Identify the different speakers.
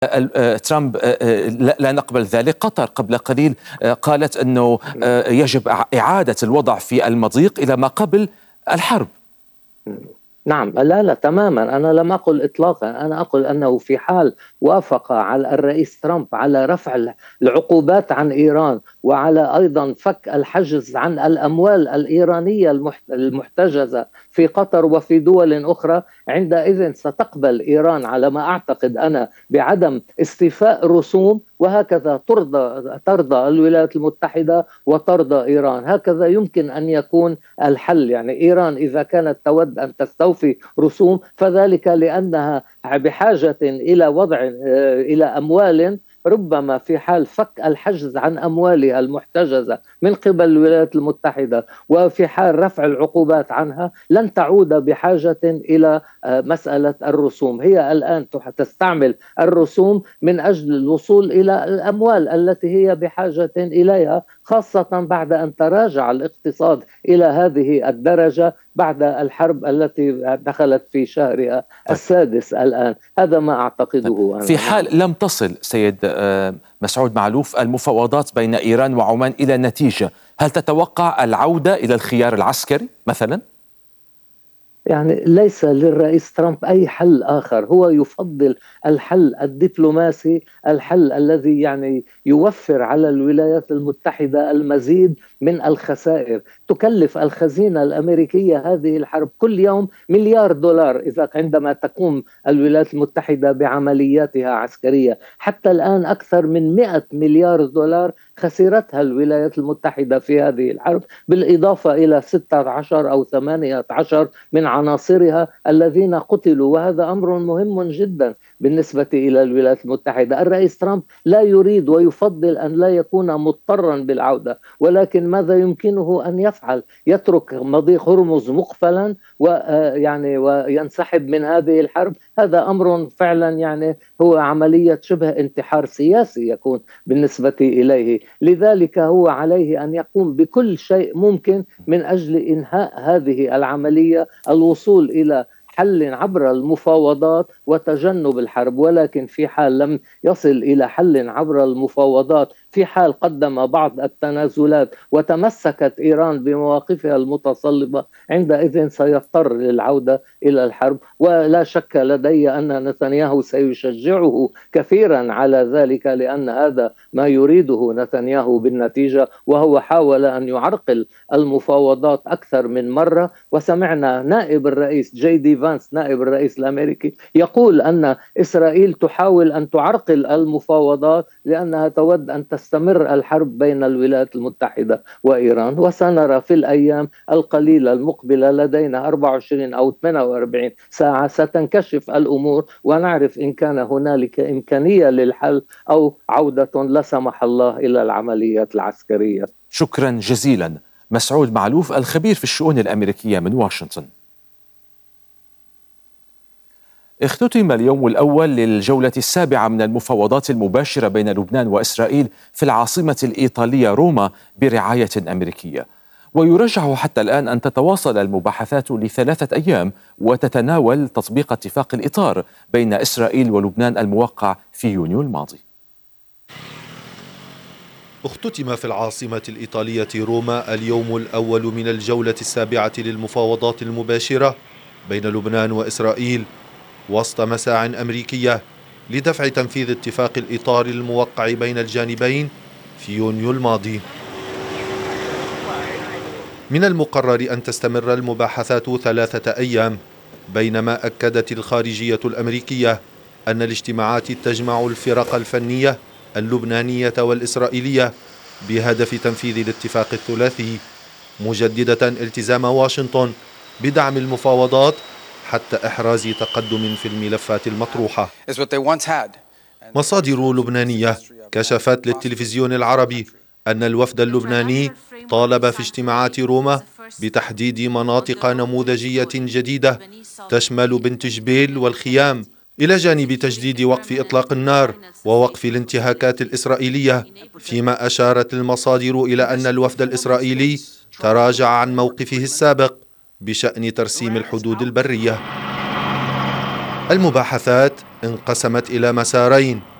Speaker 1: ترامب لا نقبل ذلك. قطر قبل قليل قالت أنه يجب إعادة الوضع في المضيق إلى ما قبل الحرب.
Speaker 2: نعم، لا تماما، أنا لم أقل إطلاقا، أنا أقول أنه في حال وافق على الرئيس ترامب على رفع العقوبات عن إيران وعلى أيضا فك الحجز عن الأموال الإيرانية المحتجزة في قطر وفي دول أخرى، عندئذ ستقبل إيران على ما أعتقد أنا بعدم استيفاء رسوم، وهكذا ترضى الولايات المتحدة وترضى إيران. هكذا يمكن أن يكون الحل. يعني إيران إذا كانت تود أن تستوفي رسوم فذلك لأنها بحاجة إلى إلى أموال، ربما في حال فك الحجز عن أموالها المحتجزة من قبل الولايات المتحدة وفي حال رفع العقوبات عنها لن تعود بحاجة إلى مسألة الرسوم. هي الآن تستعمل الرسوم من أجل الوصول إلى الأموال التي هي بحاجة إليها، خاصة بعد أن تراجع الاقتصاد إلى هذه الدرجة بعد الحرب التي دخلت في شهرها السادس الآن. هذا ما أعتقده أنا.
Speaker 1: في حال لم تصل سيد مسعود معلوف المفاوضات بين إيران وعمان إلى نتيجة، هل تتوقع العودة إلى الخيار العسكري مثلا؟
Speaker 2: يعني ليس للرئيس ترامب أي حل آخر، هو يفضل الحل الدبلوماسي، الحل الذي يعني يوفر على الولايات المتحدة المزيد من الخسائر. تكلف الخزينة الأمريكية هذه الحرب كل يوم مليار دولار إذا عندما تقوم الولايات المتحدة بعملياتها عسكرية. حتى الآن أكثر من 100 مليار دولار خسرتها الولايات المتحدة في هذه الحرب، بالإضافة إلى 16 أو 18 من عناصرها الذين قتلوا، وهذا أمر مهم جدا بالنسبة إلى الولايات المتحدة. الرئيس ترامب لا يريد ويفضل أن لا يكون مضطرا بالعودة، ولكن ماذا يمكنه أن يفعل؟ يترك مضيق هرمز مقفلا وينسحب من هذه الحرب؟ هذا أمر فعلا يعني هو عملية شبه انتحار سياسي يكون بالنسبة إليه. لذلك هو عليه أن يقوم بكل شيء ممكن من أجل إنهاء هذه العملية، الوصول إلى حل عبر المفاوضات وتجنب الحرب. ولكن في حال لم يصل إلى حل عبر المفاوضات، في حال قدم بعض التنازلات وتمسكت إيران بمواقفها المتصلبة، عندئذ سيضطر للعودة إلى الحرب. ولا شك لدي أن نتنياهو سيشجعه كثيرا على ذلك، لأن هذا ما يريده نتنياهو بالنتيجة، وهو حاول أن يعرقل المفاوضات أكثر من مرة. وسمعنا نائب الرئيس جي دي فانس نائب الرئيس الأمريكي يقول أن إسرائيل تحاول أن تعرقل المفاوضات لأنها تود أن تستمر الحرب بين الولايات المتحدة وإيران. وسنرى في الأيام القليلة المقبلة، لدينا 24 أو 48 ساعة ستنكشف الأمور ونعرف إن كان هنالك إمكانية للحل أو عودة لا سمح الله إلى العمليات العسكرية.
Speaker 1: شكرا جزيلا مسعود معلوف الخبير في الشؤون الأمريكية من واشنطن. اختتم اليوم الأول للجولة السابعة من المفاوضات المباشرة بين لبنان وإسرائيل في العاصمة الإيطالية روما برعاية أمريكية، ويرجح حتى الآن أن تتواصل المباحثات ل3 أيام وتتناول تطبيق اتفاق الإطار بين إسرائيل ولبنان الموقع في يونيو الماضي.
Speaker 3: اختتم في العاصمة الإيطالية روما اليوم الأول من الجولة السابعة للمفاوضات المباشرة بين لبنان وإسرائيل وسط مساع أمريكية لدفع تنفيذ اتفاق الإطار الموقع بين الجانبين في يونيو الماضي. من المقرر أن تستمر المباحثات 3 أيام، بينما أكدت الخارجية الأمريكية أن الاجتماعات تجمع الفرق الفنية اللبنانية والإسرائيلية بهدف تنفيذ الاتفاق الثلاثي، مجددة التزام واشنطن بدعم المفاوضات حتى إحراز تقدم في الملفات المطروحة. مصادر لبنانية كشفت للتلفزيون العربي أن الوفد اللبناني طالب في اجتماعات روما بتحديد مناطق نموذجية جديدة تشمل بنت جبيل والخيام، إلى جانب تجديد وقف إطلاق النار ووقف الانتهاكات الإسرائيلية، فيما أشارت المصادر إلى أن الوفد الإسرائيلي تراجع عن موقفه السابق بشأن ترسيم الحدود البرية. المباحثات انقسمت إلى مسارين: